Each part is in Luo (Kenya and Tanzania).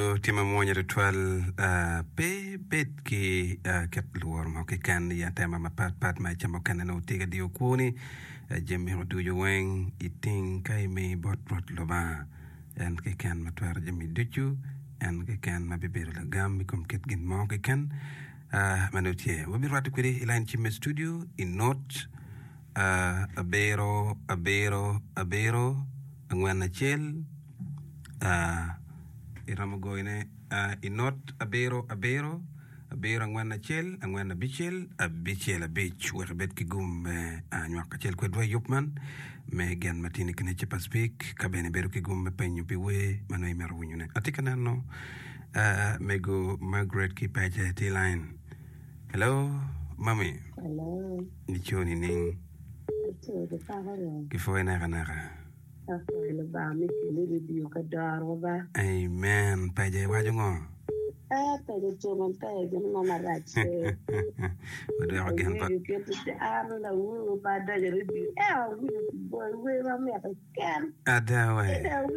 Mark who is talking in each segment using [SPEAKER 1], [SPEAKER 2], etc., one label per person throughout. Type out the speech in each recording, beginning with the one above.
[SPEAKER 1] Tima moja ritual pe bet ki ket luar mo ki kan ya tema pat ma chamo kan no tiga dio kuni jemi ho du weng iting kai me bot loba en ki kan matwar jemi duchu en ki kan ma beber la gam kom ket gin mo ki kan manotie wo bi ratu kwiri line chime studio in note abero angwana chel iramagoine inot abero angwana chel angwana bichel abichel abich werbet kigum anywaka chel kwedwa yupman me gen matini kine chepa speak kabene beru kigum me penyu piwe mano imeru winyune atika nano mego Margaret kipaja T-line. Hello mami.
[SPEAKER 2] Hello.
[SPEAKER 1] Nichoni ning kifo naka Amen. Paje wajongo.
[SPEAKER 2] Paje chomon paje no marache.
[SPEAKER 1] Wado ya gen pa. Ada wa.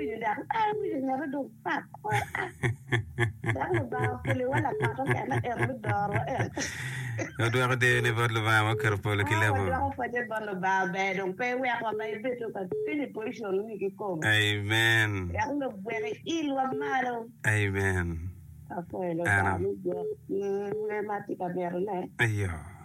[SPEAKER 1] Wado ya de ne vodlo ba ma karpo le kilabo. Amen. Amen. Ana. Ayo.